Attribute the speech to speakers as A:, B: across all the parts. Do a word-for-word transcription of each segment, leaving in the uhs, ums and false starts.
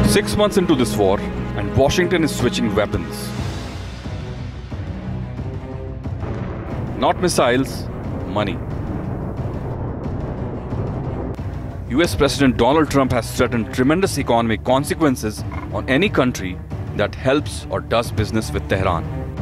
A: Six months into this war, and Washington is switching weapons. Not missiles, money. U S President Donald Trump has threatened tremendous economic consequences on any country that helps or does business with Tehran.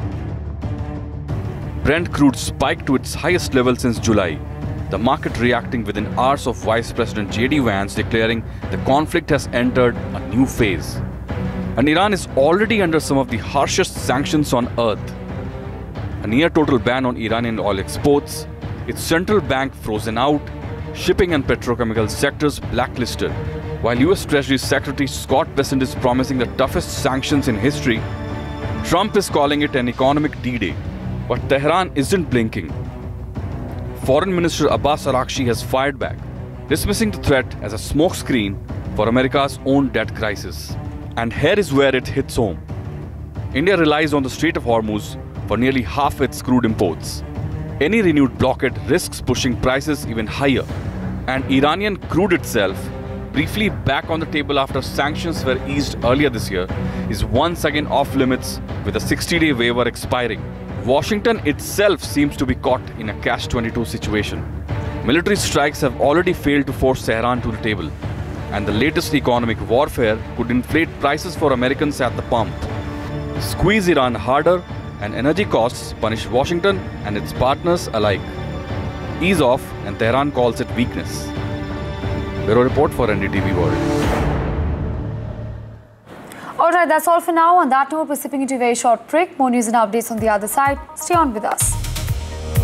A: Brent crude spiked to its highest level since July, the market reacting within hours of Vice President J D Vance declaring the conflict has entered a new phase. And Iran is already under some of the harshest sanctions on earth. A near-total ban on Iranian oil exports, its central bank frozen out, shipping and petrochemical sectors blacklisted, while U S Treasury Secretary Scott Bessent is promising the toughest sanctions in history. Trump is calling it an economic D-Day, but Tehran isn't blinking. Foreign Minister Abbas Araghchi has fired back, dismissing the threat as a smokescreen for America's own debt crisis. And here is where it hits home. India relies on the Strait of Hormuz for nearly half its crude imports. Any renewed blockade risks pushing prices even higher. And Iranian crude itself, briefly back on the table after sanctions were eased earlier this year, is once again off limits with a sixty-day waiver expiring. Washington itself seems to be caught in a catch twenty-two situation. Military strikes have already failed to force Tehran to the table, and the latest economic warfare could inflate prices for Americans at the pump. Squeeze Iran harder, and energy costs punish Washington and its partners alike. Ease off, and Tehran calls it weakness. Bureau Report for N D T V World.
B: Alright, that's all for now. On that note, we're sipping into a very short break. More news and updates on the other side. Stay on with us.